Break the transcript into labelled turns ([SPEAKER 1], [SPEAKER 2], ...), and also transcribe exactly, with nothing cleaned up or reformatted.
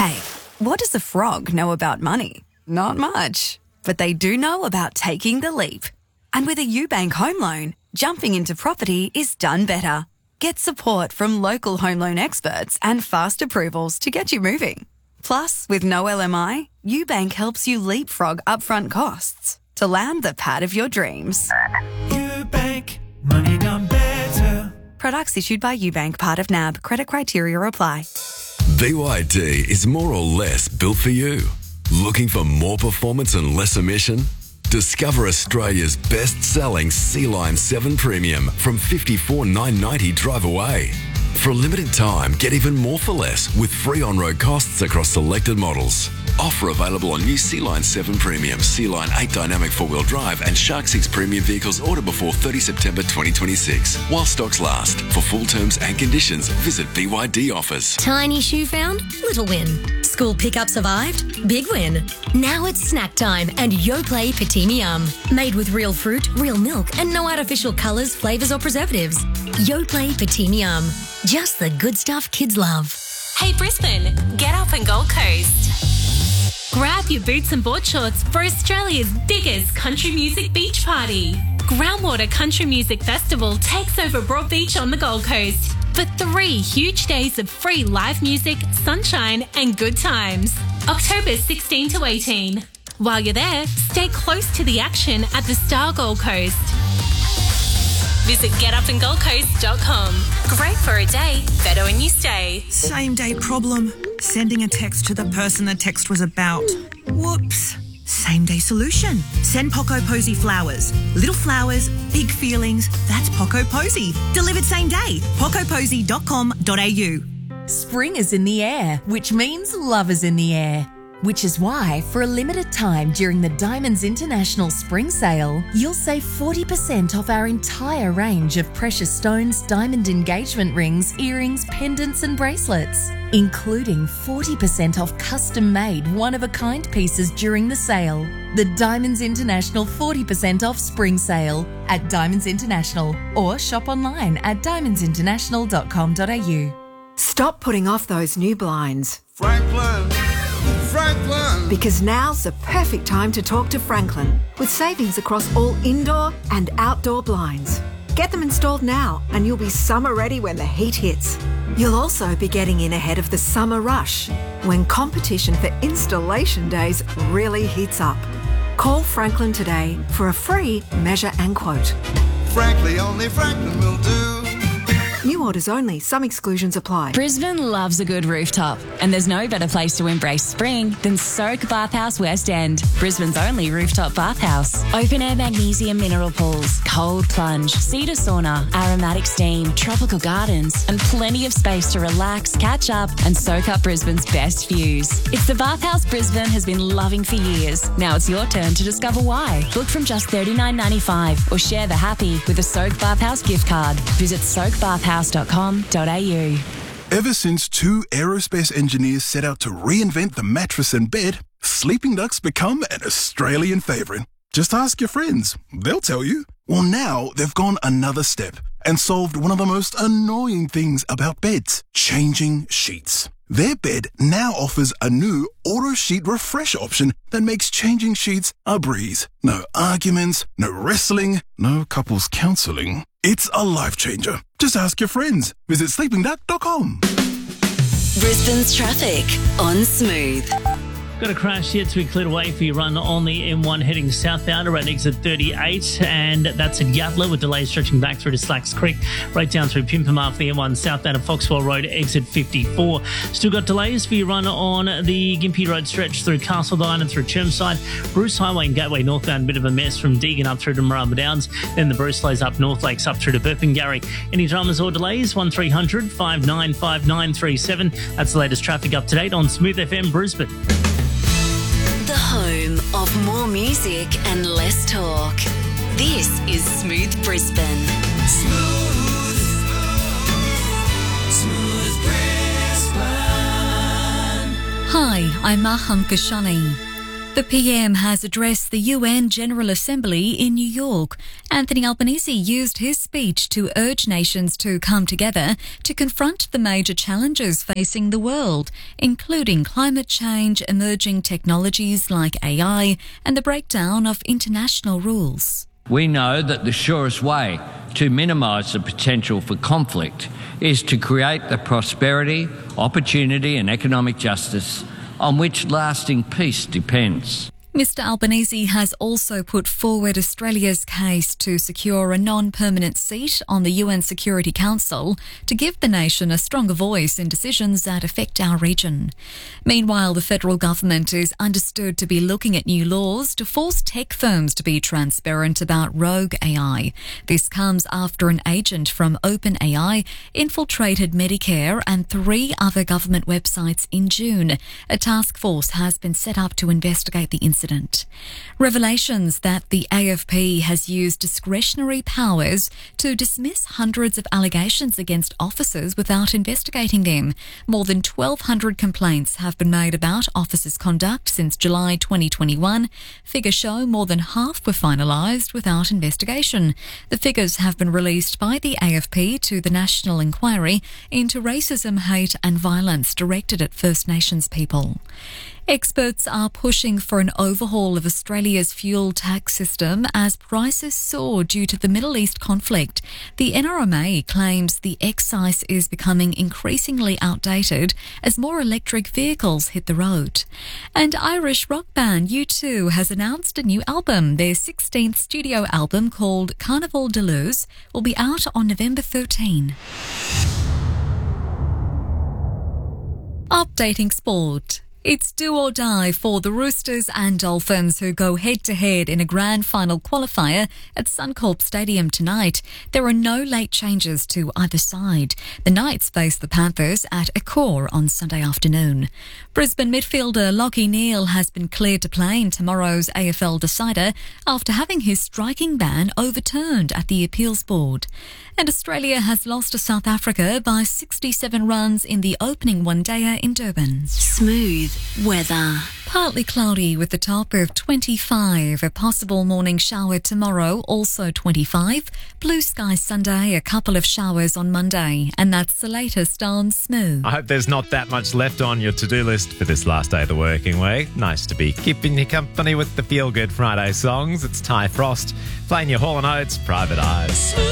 [SPEAKER 1] Hey, what does a frog know about money? Not much. But they do know about taking the leap. And with a UBank home loan, jumping into property is done better. Get support from local home loan experts and fast approvals to get you moving. Plus, with no L M I, UBank helps you leapfrog upfront costs to land the pad of your dreams.
[SPEAKER 2] UBank, money done better.
[SPEAKER 1] Products issued by UBank, part of N A B. Credit criteria apply.
[SPEAKER 3] B Y D is more or less built for you. Looking for more performance and less emission? Discover Australia's best-selling Sea Line seven Premium from fifty-four thousand nine hundred ninety dollars drive away. For a limited time, get even more for less with free on-road costs across selected models. Offer available on new Sea Line seven Premium, Sea Line eight Dynamic four-wheel drive and Shark six Premium vehicles order before thirtieth September twenty twenty-six. While stocks last. For full terms and conditions, visit B Y D offers.
[SPEAKER 4] Tiny shoe found? Little win. School pickup survived? Big win. Now it's snack time and Yoplait Patimi Yum. Made with real fruit, real milk and no artificial colours, flavours or preservatives. Yoplait Patimi Yum. Just the good stuff kids love.
[SPEAKER 5] Hey Brisbane, get up and Gold Coast. Grab your boots and board shorts for Australia's biggest country music beach party. Groundwater Country Music Festival takes over Broadbeach on the Gold Coast for three huge days of free live music, sunshine and good times. October sixteenth to eighteenth. While you're there, stay close to the action at the Star Gold Coast. Visit get up and gold coast dot com. Great for a day, better when you stay.
[SPEAKER 6] Same day problem. Sending a text to the person the text was about. Whoops. Same day solution. Send Poco Posy flowers. Little flowers, big feelings. That's Poco Posy. Delivered same day. poco posy dot com dot a u.
[SPEAKER 7] Spring is in the air, which means love is in the air. Which is why, for a limited time during the Diamonds International Spring Sale, you'll save forty percent off our entire range of precious stones, diamond engagement rings, earrings, pendants and bracelets, including forty percent off custom-made, one-of-a-kind pieces during the sale. The Diamonds International forty percent off Spring Sale at Diamonds International, or shop online at diamonds international dot com dot a u.
[SPEAKER 8] Stop putting off those new blinds.
[SPEAKER 9] Franklin, Franklin.
[SPEAKER 8] Because now's the perfect time to talk to Franklin, with savings across all indoor and outdoor blinds. Get them installed now and you'll be summer ready when the heat hits. You'll also be getting in ahead of the summer rush, when competition for installation days really heats up. Call Franklin today for a free measure and quote.
[SPEAKER 9] Frankly, only Franklin will do.
[SPEAKER 8] New orders only. Some exclusions apply.
[SPEAKER 10] Brisbane loves a good rooftop, and there's no better place to embrace spring than Soak Bathhouse West End, Brisbane's only rooftop bathhouse. Open-air magnesium mineral pools, cold plunge, cedar sauna, aromatic steam, tropical gardens, and plenty of space to relax, catch up, and soak up Brisbane's best views. It's the bathhouse Brisbane has been loving for years. Now it's your turn to discover why. Book from just thirty-nine ninety-five or share the happy with a Soak Bathhouse gift card. Visit soak bathhouse dot com dot a u.
[SPEAKER 11] Ever since two aerospace engineers set out to reinvent the mattress and bed, Sleeping Duck's become an Australian favourite. Just ask your friends, they'll tell you. Well, now they've gone another step and solved one of the most annoying things about beds, changing sheets. Their bed now offers a new auto sheet refresh option that makes changing sheets a breeze. No arguments, no wrestling, no couples counselling. It's a life changer. Just ask your friends. Visit sleeping duck dot com.
[SPEAKER 12] Brisbane's traffic on Smooth.
[SPEAKER 13] Got a crash yet to be cleared away for your run on the M one heading southbound around exit thirty-eight, and that's at Yatala with delays stretching back through to Slacks Creek, right down through Pimpama for the M one southbound at Foxwell Road exit fifty-four. Still got delays for your run on the Gympie Road stretch through Castledine and through Chermside. Bruce Highway and Gateway northbound, bit of a mess from Deagon up through to Maraba Downs. Then the Bruce lays up North Lakes up through to Burpengary. Any dramas or delays? one three hundred five nine five nine three seven. That's the latest traffic up to date on Smooth F M Brisbane.
[SPEAKER 12] The home of more music and less talk. This is Smooth Brisbane.
[SPEAKER 2] Smooth, Smooth Brisbane.
[SPEAKER 14] Hi, I'm Maham Kashani. The P M has addressed the U N General Assembly in New York. Anthony Albanese used his speech to urge nations to come together to confront the major challenges facing the world, including climate change, emerging technologies like A I, and the breakdown of international rules.
[SPEAKER 15] We know that the surest way to minimise the potential for conflict is to create the prosperity, opportunity and economic justice on which lasting peace depends.
[SPEAKER 14] Mister Albanese has also put forward Australia's case to secure a non-permanent seat on the U N Security Council to give the nation a stronger voice in decisions that affect our region. Meanwhile, the federal government is understood to be looking at new laws to force tech firms to be transparent about rogue A I. This comes after an agent from OpenAI infiltrated Medicare and three other government websites in June. A task force has been set up to investigate the incident. Revelations that the A F P has used discretionary powers to dismiss hundreds of allegations against officers without investigating them. More than twelve hundred complaints have been made about officers' conduct since July twenty twenty-one. Figures show more than half were finalised without investigation. The figures have been released by the A F P to the National Inquiry into Racism, Hate and Violence directed at First Nations people. Experts are pushing for an overhaul of Australia's fuel tax system as prices soar due to the Middle East conflict. The N R M A claims the excise is becoming increasingly outdated as more electric vehicles hit the road. And Irish rock band U two has announced a new album. Their sixteenth studio album called Carnival de Luz will be out on November thirteenth. Updating sport. It's do or die for the Roosters and Dolphins, who go head-to-head in a grand final qualifier at Suncorp Stadium tonight. There are no late changes to either side. The Knights face the Panthers at Accor on Sunday afternoon. Brisbane midfielder Lachie Neale has been cleared to play in tomorrow's A F L decider after having his striking ban overturned at the appeals board. And Australia has lost to South Africa by sixty-seven runs in the opening one-dayer in Durban.
[SPEAKER 12] Smooth weather.
[SPEAKER 14] Partly cloudy with a top of twenty-five. A possible morning shower tomorrow, also twenty-five. Blue sky Sunday, a couple of showers on Monday. And that's the latest on Smooth.
[SPEAKER 16] I hope there's not that much left on your to-do list for this last day of the working week. Nice to be keeping you company with the Feel Good Friday songs. It's Ty Frost playing your Hall and Oates, Private Eyes.